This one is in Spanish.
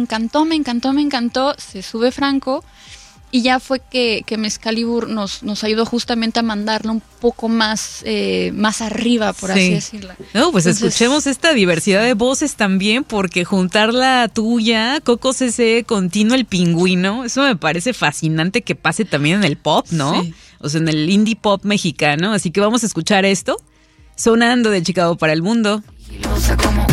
encantó, se sube Franco y ya fue que Mezcalibur nos ayudó justamente a mandarla un poco más arriba, por así decirlo. No, pues entonces, escuchemos esta diversidad de voces también, porque juntar la tuya, Coco CC, con Tino el Pingüino, eso me parece fascinante que pase también en el pop, ¿no? Sí. O sea, en el indie pop mexicano. Así que vamos a escuchar esto, sonando de Chicago para el mundo. Como